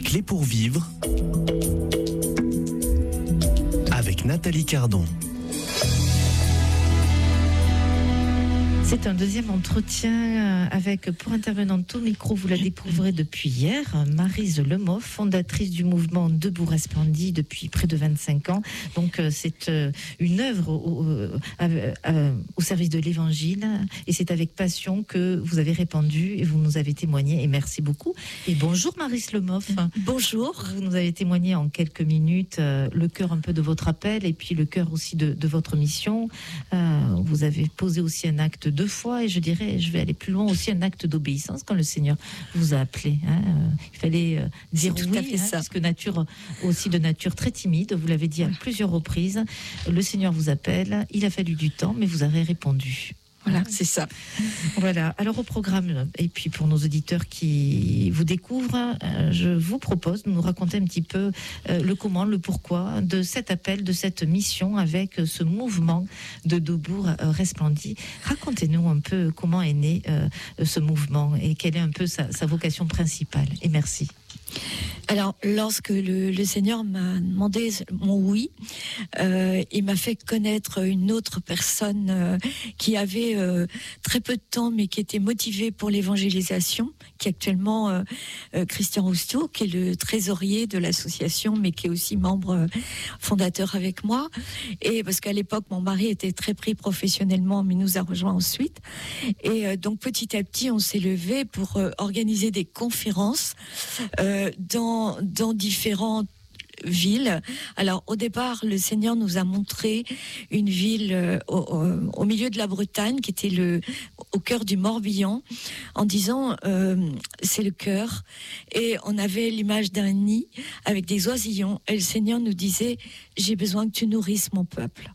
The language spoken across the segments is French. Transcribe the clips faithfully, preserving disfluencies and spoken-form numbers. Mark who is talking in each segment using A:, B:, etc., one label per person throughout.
A: clés pour vivre avec Nathalie Cardon.
B: C'est un deuxième entretien avec, pour intervenante au micro, vous la découvrez depuis hier, Maryse Lemoff, fondatrice du mouvement Debout Resplendit depuis près de vingt-cinq ans. Donc c'est une œuvre au, au, au service de l'Évangile et c'est avec passion que vous avez répandu et vous nous avez témoigné et merci beaucoup. Et bonjour Maryse Lemoff.
C: Bonjour.
B: Vous nous avez témoigné en quelques minutes euh, le cœur un peu de votre appel et puis le cœur aussi de, de votre mission. Euh, vous avez posé aussi un acte deux fois et je dirais, je vais aller plus loin aussi, un acte d'obéissance quand le Seigneur vous a appelé. Hein. Il fallait euh, dire
C: tout
B: oui,
C: à fait
B: hein,
C: ça.
B: parce que nature, aussi de nature très timide, vous l'avez dit à plusieurs reprises, le Seigneur vous appelle, il a fallu du temps, mais vous avez répondu.
C: Voilà, c'est ça.
B: Voilà, alors au programme, et puis pour nos auditeurs qui vous découvrent, euh, je vous propose de nous raconter un petit peu euh, le comment, le pourquoi de cet appel, de cette mission avec ce mouvement de Debout Resplendit. Racontez-nous un peu comment est né euh, ce mouvement et quelle est un peu sa, sa vocation principale. Et merci.
C: Alors, lorsque le, le Seigneur m'a demandé mon oui, euh, il m'a fait connaître une autre personne euh, qui avait euh, très peu de temps, mais qui était motivée pour l'évangélisation, qui est actuellement euh, euh, Christian Rousteau, qui est le trésorier de l'association, mais qui est aussi membre euh, fondateur avec moi. Et parce qu'à l'époque, mon mari était très pris professionnellement, mais nous a rejoint ensuite. Et euh, donc, petit à petit, on s'est levé pour euh, organiser des conférences euh, dans, dans différentes villes. Alors au départ, le Seigneur nous a montré une ville euh, au, au, au milieu de la Bretagne, qui était le, au cœur du Morbihan, en disant euh, c'est le cœur. Et on avait l'image d'un nid avec des oisillons. Et le Seigneur nous disait j'ai besoin que tu nourrisses mon peuple.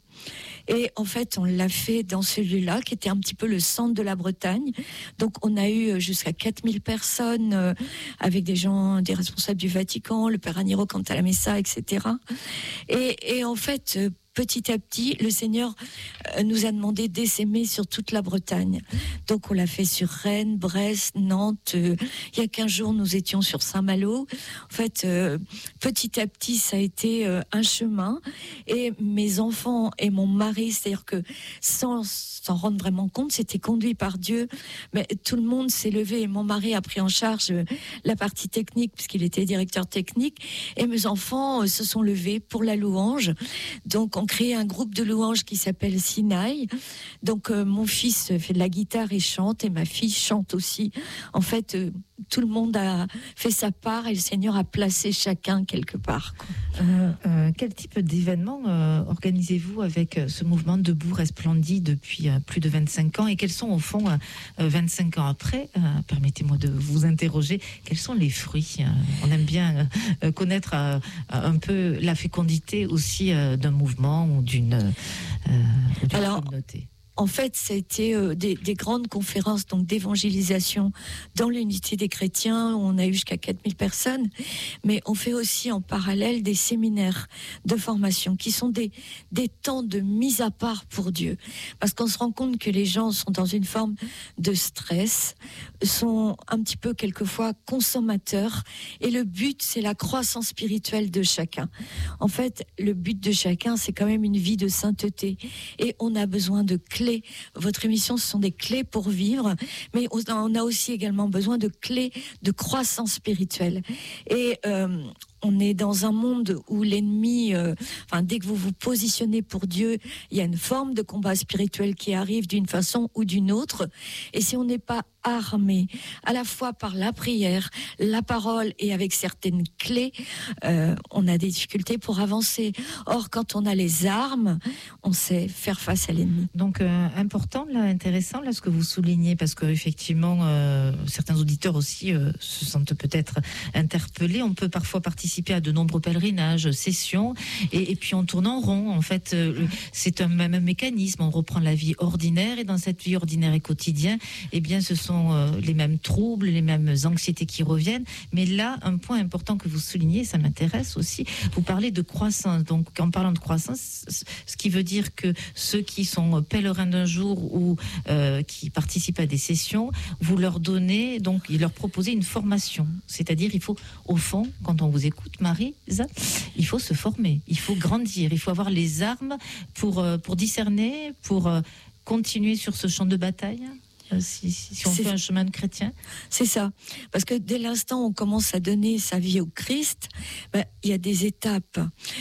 C: Et en fait, on l'a fait dans ce lieu-là, qui était un petit peu le centre de la Bretagne. Donc, on a eu jusqu'à quatre mille personnes, euh, avec des gens, des responsables du Vatican, le Père Aniro Cantalamessa, et cetera. Et, et en fait, euh, petit à petit, le Seigneur euh, nous a demandé d'essaimer sur toute la Bretagne. Donc, on l'a fait sur Rennes, Brest, Nantes. Euh, il y a quinze jours, nous étions sur Saint-Malo. En fait, euh, petit à petit, ça a été euh, un chemin. Et mes enfants et mon mari, c'est-à-dire que sans s'en rendre vraiment compte, c'était conduit par Dieu. Mais tout le monde s'est levé et mon mari a pris en charge la partie technique, puisqu'il était directeur technique. Et mes enfants euh, se sont levés pour la louange. Donc, on crée un groupe de louanges qui s'appelle Sinaï. Donc euh, mon fils fait de la guitare et chante, et ma fille chante aussi. En fait, euh, tout le monde a fait sa part et le Seigneur a placé chacun quelque part.
B: Euh, euh, quel type d'événement euh, organisez-vous avec euh, ce mouvement Debout Resplendit depuis euh, plus de vingt-cinq ans, et quels sont au fond, euh, vingt-cinq ans après, euh, permettez-moi de vous interroger, quels sont les fruits? euh, On aime bien euh, connaître euh, un peu la fécondité aussi euh, d'un mouvement ou d'une, euh, ou d'une
C: Alors,
B: communauté.
C: En fait, c'était euh, des, des grandes conférences donc d'évangélisation dans l'unité des chrétiens. Où on a eu jusqu'à quatre mille personnes, mais on fait aussi en parallèle des séminaires de formation qui sont des, des temps de mise à part pour Dieu. Parce qu'on se rend compte que les gens sont dans une forme de stress, sont un petit peu quelquefois consommateurs, et le but, c'est la croissance spirituelle de chacun. En fait, le but de chacun, c'est quand même une vie de sainteté, et on a besoin de clés. Votre émission, ce sont des clés pour vivre, mais on a aussi également besoin de clés de croissance spirituelle. Et euh, on est dans un monde où l'ennemi, euh, enfin, dès que vous vous positionnez pour Dieu, il y a une forme de combat spirituel qui arrive d'une façon ou d'une autre. Et si on n'est pas armé à la fois par la prière, la parole et avec certaines clés, euh, on a des difficultés pour avancer. Or, quand on a les armes, on sait faire face à l'ennemi.
B: Donc, euh, important, là, intéressant, là, ce que vous soulignez, parce que effectivement, euh, certains auditeurs aussi euh, se sentent peut-être interpellés. On peut parfois participer participé à de nombreux pèlerinages, sessions, et, et puis on tourne en rond. En fait, euh, c'est un même mécanisme. On reprend la vie ordinaire, et dans cette vie ordinaire et quotidienne, eh bien, ce sont euh, les mêmes troubles, les mêmes anxiétés qui reviennent. Mais là, un point important que vous soulignez, ça m'intéresse aussi. Vous parlez de croissance. Donc, en parlant de croissance, ce qui veut dire que ceux qui sont pèlerins d'un jour ou euh, qui participent à des sessions, vous leur donnez, donc, ils leur proposez une formation. C'est-à-dire, il faut, au fond, quand on vous écoute, Marie, il faut se former, il faut grandir, il faut avoir les armes pour, euh, pour discerner, pour euh, continuer sur ce champ de bataille. Si, si, si on
C: c'est,
B: fait un chemin de chrétien.
C: C'est ça. Parce que dès l'instant où on commence à donner sa vie au Christ, ben, il y a des étapes.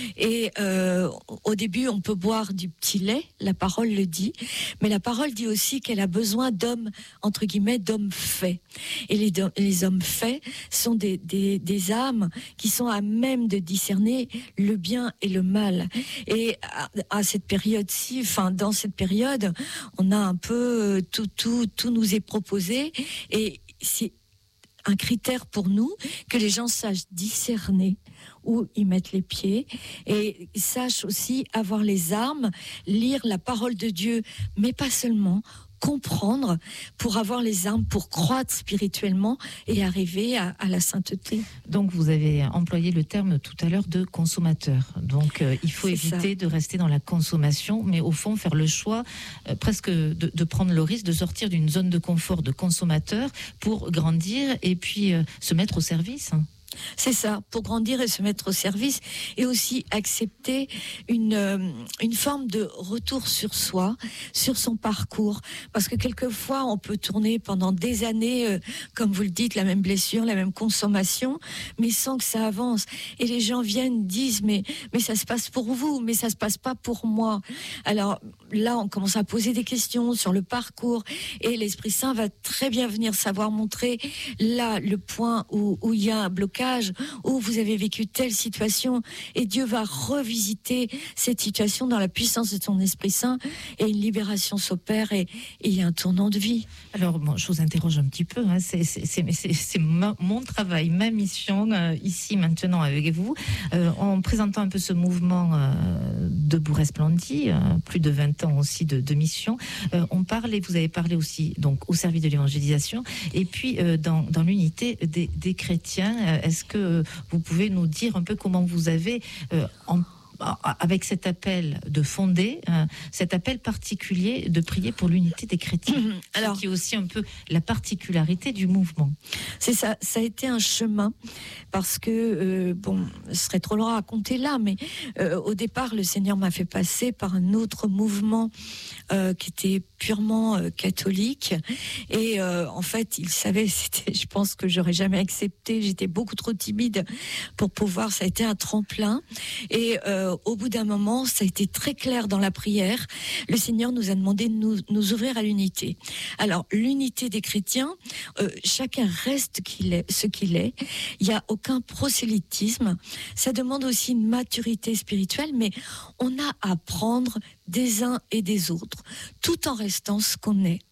C: Et euh, au début, on peut boire du petit lait, la parole le dit, mais la parole dit aussi qu'elle a besoin d'hommes, entre guillemets, d'hommes faits. Et les, les hommes faits sont des, des, des âmes qui sont à même de discerner le bien et le mal. Et à, à cette période-ci, enfin, dans cette période, on a un peu tout, tout, tout nous est proposé, et c'est un critère pour nous que les gens sachent discerner où ils mettent les pieds, et sachent aussi avoir les armes, lire la parole de Dieu, mais pas seulement, comprendre pour avoir les armes pour croître spirituellement et arriver à, à la sainteté.
B: Donc vous avez employé le terme tout à l'heure de consommateur. Donc euh, il faut C'est éviter ça. de rester dans la consommation, mais au fond faire le choix euh, presque de, de prendre le risque de sortir d'une zone de confort de consommateur pour grandir et puis euh, se mettre au service.
C: C'est ça, pour grandir et se mettre au service, et aussi accepter une, euh, une forme de retour sur soi, sur son parcours. Parce que quelquefois, on peut tourner pendant des années, euh, comme vous le dites, la même blessure, la même consommation, mais sans que ça avance. Et les gens viennent, disent, mais, mais ça se passe pour vous, mais ça se passe pas pour moi. Alors là, on commence à poser des questions sur le parcours, et l'Esprit Saint va très bien venir savoir montrer là le point où, où il y a un blocage, où vous avez vécu telle situation, et Dieu va revisiter cette situation dans la puissance de son Esprit Saint, et une libération s'opère, et, et il y a un tournant de vie.
B: Alors, bon, je vous interroge un petit peu, hein, c'est, c'est, c'est, c'est, c'est ma, mon travail, ma mission, euh, ici, maintenant, avec vous, euh, en présentant un peu ce mouvement euh, Debout Resplendit, euh, plus de vingt ans aussi de, de mission. Euh, on parle, et vous avez parlé aussi donc, au service de l'évangélisation, et puis euh, dans, dans l'unité des, des chrétiens. Euh, Est-ce que vous pouvez nous dire un peu comment vous avez, euh, en, avec cet appel de fonder, euh, cet appel particulier de prier pour l'unité des chrétiens, alors, qui est aussi un peu la particularité du mouvement.
C: C'est ça, ça a été un chemin, parce que, euh, bon, ce serait trop long à raconter là, mais euh, au départ, le Seigneur m'a fait passer par un autre mouvement euh, qui était purement euh, catholique, et euh, en fait, il savait, c'était, je pense que j'aurais jamais accepté, j'étais beaucoup trop timide pour pouvoir, ça a été un tremplin, et euh, au bout d'un moment, ça a été très clair dans la prière. Le Seigneur nous a demandé de nous, nous ouvrir à l'unité. Alors, l'unité des chrétiens, euh, chacun reste qu'il est, ce qu'il est. Il n'y a aucun prosélytisme. Ça demande aussi une maturité spirituelle, mais on a à apprendre des uns et des autres, tout en restant ce qu'on est.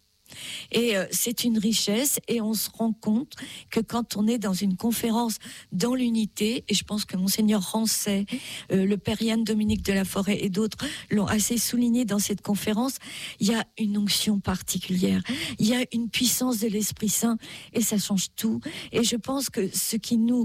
C: Et euh, c'est une richesse, et on se rend compte que quand on est dans une conférence dans l'unité, et je pense que Monseigneur Rancet, euh, le Père Yann Dominique de la Forêt et d'autres l'ont assez souligné dans cette conférence, il y a une onction particulière, il y a une puissance de l'Esprit Saint, et ça change tout. Et je pense que ce qui nous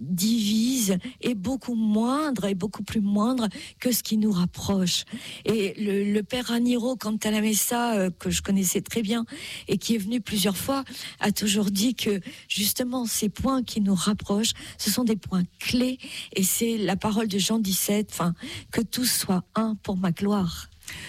C: divise est beaucoup moindre, et beaucoup plus moindre que ce qui nous rapproche. Et le, le Père Raniero, quand à la Messa, euh, que je connaissais très bien, et qui est venu plusieurs fois, a toujours dit que justement ces points qui nous rapprochent, ce sont des points clés, et c'est la parole de Jean dix-sept, enfin, que tous soient un pour ma gloire.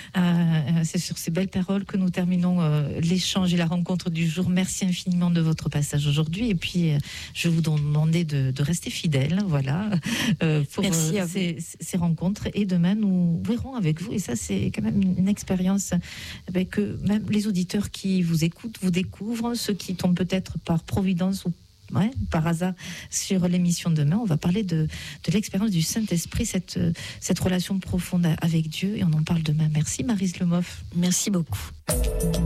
B: Euh, c'est sur ces belles paroles que nous terminons euh, l'échange et la rencontre du jour. Merci infiniment de votre passage aujourd'hui, et puis euh, je vous demander de, de rester fidèle, voilà, euh, pour euh, ces, ces rencontres. Et demain, nous verrons avec vous, et ça, c'est quand même une, une expérience eh que même les auditeurs qui vous écoutent vous découvrent, ceux qui tombent peut-être par providence ou Ouais, par hasard sur l'émission demain, on va parler de, de l'expérience du Saint-Esprit, cette, cette relation profonde avec Dieu, et on en parle demain. Merci Maryse Le Moff.
C: Merci beaucoup.